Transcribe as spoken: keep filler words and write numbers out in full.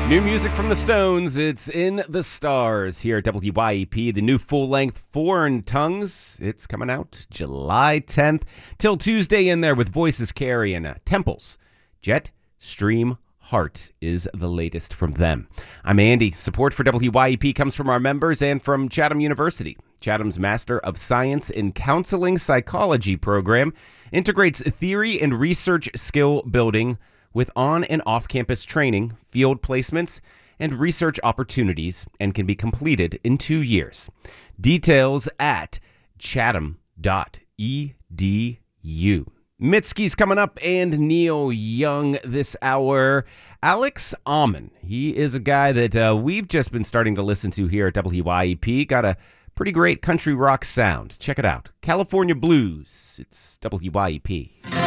New music from the Stones. It's In the Stars here at W Y E P. The new full-length Foreign Tongues. It's coming out July tenth till Tuesday in there with Voices carrying uh, Temples. Jet Stream Heart is the latest from them. I'm Andy. Support for W Y E P comes from our members and from Chatham University. Chatham's Master of Science in Counseling Psychology program integrates theory and research skill building with on- and off-campus training, field placements, and research opportunities, and can be completed in two years. Details at chatham dot e d u. Mitski's coming up and Neil Young this hour. Alex Alman, he is a guy that uh, we've just been starting to listen to here at W Y E P. Got a pretty great country rock sound. Check it out. California Blues. It's W Y E P.